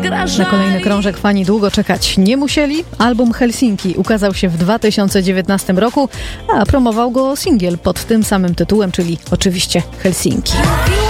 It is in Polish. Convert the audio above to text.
Na kolejny krążek fani długo czekać nie musieli. Album Helsinki ukazał się w 2019 roku, a promował go singiel pod tym samym tytułem, czyli oczywiście Helsinki.